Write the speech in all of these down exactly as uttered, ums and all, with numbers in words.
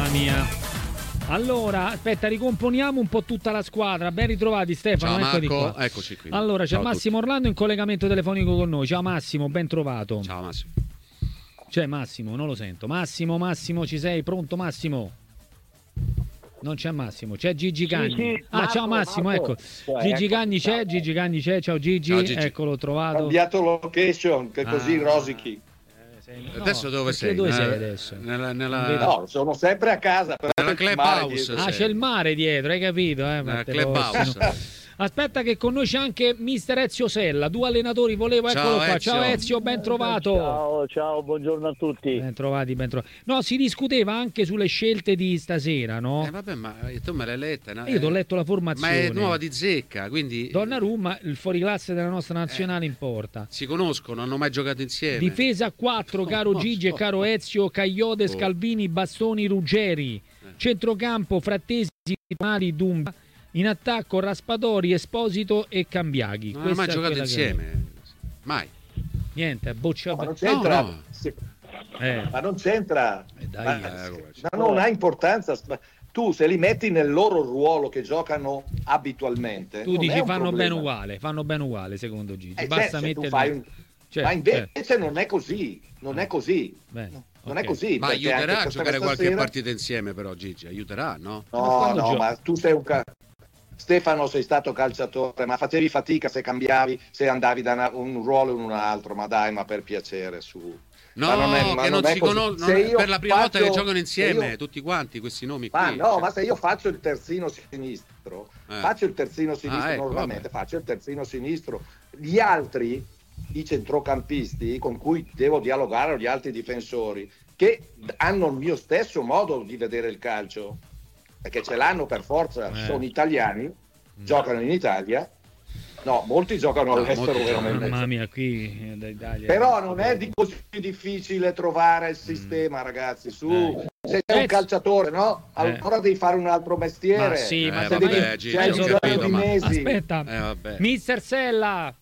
Mamma mia. Allora, aspetta, ricomponiamo un po' tutta la squadra. Ben ritrovati Stefano, ciao eccoti Marco, qua. Eccoci qui. Allora, c'è ciao Massimo Orlando in collegamento telefonico con noi. Ciao Massimo, ben trovato. Ciao Massimo. C'è Massimo, non lo sento. Massimo, Massimo, ci sei? Pronto Massimo? Non c'è Massimo, c'è Gigi Cagni. Sì, sì, ah, Marco, ciao Massimo, Marco. ecco. Cioè, Gigi ecco, Cagni c'è, ciao. Gigi Cagni c'è, ciao Gigi. Ciao, Gigi. Eccolo, trovato. Cambiato location, che così Ah. rosichi. Sei- no, Adesso dove perché sei? Dove Nella- sei adesso? Nella, nella... Non vedo. No, sono sempre a casa, però Nella il mare clubhouse. dietro. Ah, sei. c'è il mare dietro, hai capito? Eh? Nella Matte clubhouse. Rossi. Aspetta che con noi c'è anche mister Ezio Sella, due allenatori, volevo, eccolo Ciao, qua. Ezio. Ciao Ezio, ben trovato. Ciao, ciao, buongiorno a tutti. Ben trovati, ben trovati. No, si discuteva anche sulle scelte di stasera, no? Eh, vabbè, ma tu me l'hai letta, no? Io ti ho letto la Ma formazione. è nuova di zecca, quindi Donnarumma, il fuoriclasse della nostra nazionale in porta. si conoscono, hanno mai giocato insieme. Difesa a quattro, caro No, Gigi e so. caro Ezio, Caiote, Oh. Scalvini, Bastoni, Ruggeri. Centrocampo, Frattesi, Mali, Dumba. In attacco, Raspadori, Esposito e Cambiaghi. Non hanno mai Questa è giocato quella che- insieme. Mai. Niente, boccia. Ma non c'entra, No, no. se- Eh, ma non c'entra, eh, dai, ma, eh, ma non ha importanza. Tu se li metti nel loro ruolo che giocano abitualmente, tu non è dici un fanno problema. bene uguale, fanno bene uguale secondo Gigi. Eh, Basta cioè, se tu mettere. fai un- Cioè, ma invece cioè, non è così, non è così. bene, Non ok. è così. Ma perché aiuterà anche a giocare qualche stasera- partita insieme, però Gigi, aiuterà, no? Ma No, quando no, gio- ma tu sei un ca- Stefano, sei stato calciatore, ma facevi fatica se cambiavi, se andavi da una- un ruolo in un altro, ma dai, ma per piacere, su. No, Ma non è- ma che non non è si così. conoscono Se io per la prima volta che faccio- giocano insieme, se io- tutti quanti questi nomi Ma qui. no, cioè. ma se io faccio il terzino sinistro, Eh. faccio il terzino sinistro ecco, normalmente, vabbè. faccio il terzino sinistro. Gli altri, i centrocampisti con cui devo dialogare, gli altri difensori, che hanno il mio stesso modo di vedere il calcio, perché ce l'hanno per forza, Eh. sono italiani, giocano in Italia. No, molti giocano No, all'estero molti veramente. Mamma mia, qui eh, d'Italia. Però non è di così difficile trovare il sistema, ragazzi. Su, Eh. se sei un calciatore, no? Allora devi fare un altro mestiere. Ma sì, Eh, ma se vabbè, devi, Gigi, c'hai ho bisogno capito, di ma- mesi. Aspetta, Eh, vabbè. mister Sella,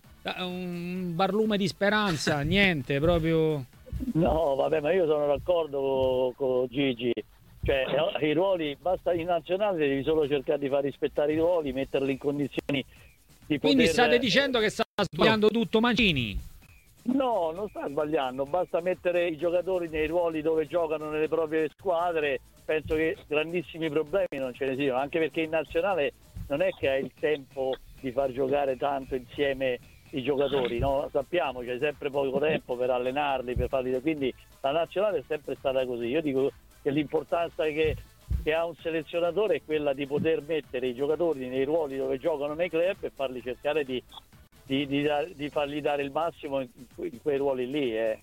un barlume di speranza, niente, proprio. No, vabbè, ma io sono d'accordo con Gigi. Cioè, eh, i ruoli, basta in nazionale, devi solo cercare di far rispettare i ruoli, metterli in condizioni di Quindi poter... state dicendo che sta sbagliando tutto Mancini? No, non sta sbagliando, basta mettere i giocatori nei ruoli dove giocano nelle proprie squadre, penso che grandissimi problemi non ce ne siano, anche perché in nazionale non è che hai il tempo di far giocare tanto insieme i giocatori, no? Sappiamo, c'è sempre poco tempo per allenarli, per farli, quindi la nazionale è sempre stata così. Io dico che l'importanza che, che ha un selezionatore è quella di poter mettere i giocatori nei ruoli dove giocano nei club e farli cercare di Di, di, di fargli dare il massimo in, in quei ruoli lì. Eh.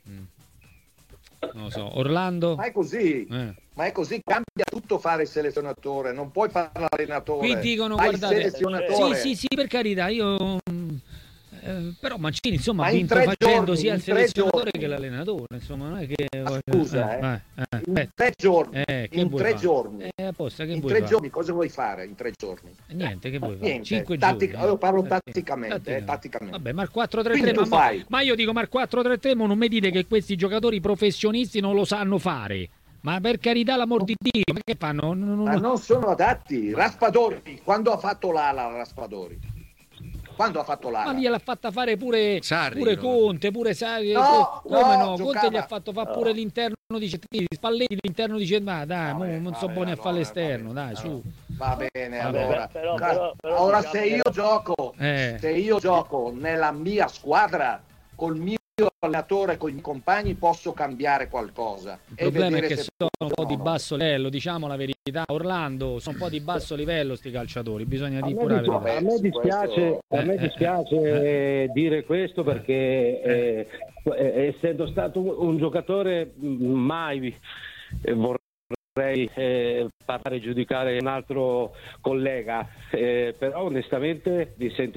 Non lo so, Orlando? Ma è così, Eh. ma è così, cambia tutto fare il selezionatore, non puoi fare l'allenatore. Qui dicono, fai il guardate, selezionatore. sì, sì, sì, per carità, io eh, però Mancini insomma Ma ha in vinto tre facendo giorni, sia il in tre selezionatore giorni. che l'allenatore, insomma, non è che Ma scusa, eh. eh, eh, In eh, tre giorni, eh, che in vuoi tre fare? giorni, Eh, apposta, che in vuoi tre fare? giorni cosa vuoi fare in tre giorni? Niente, che vuoi fare? Niente, Cinque tattic- giorni. io parlo Eh, tatticamente, eh, tatticamente. Vabbè, ma il quattro tre tre, Quindi ma, tu fai. ma io dico, ma il quattro tre tre, ma non mi dite che questi giocatori professionisti non lo sanno fare. Ma per carità, l'amor di Dio, ma che fanno? Non- non- Ma non sono adatti. Raspadori, quando ha fatto l'ala Raspadori? Quando ha fatto l'ala? Ma gliel'ha fatta fare pure, Sarri, pure no? Conte, pure Sarri. No, come no, no? Conte giocava- gli ha fatto fare pure l'interno di Cettini, Spalletti l'interno di Cettini. Ma dai, Vabbè, mo non so vabbè, buoni a allora, fare l'esterno, vabbè, dai, su. Va bene, Vabbè, allora. però- Ca- però- però Ora diciamo se che- io gioco, Eh. se io gioco nella mia squadra col mio allenatore, con i miei compagni, posso cambiare qualcosa. Il problema è che se sono un po' di funziona. basso livello, diciamo la verità. Orlando, sono un po' di basso livello sti calciatori, bisogna A dire me, pure la dis- verità. a me dispiace, a me Eh, eh, dispiace eh, dire questo perché eh, eh, essendo stato un, un giocatore mh, mai eh, vorrei eh, parlare e giudicare un altro collega, eh, però onestamente mi sento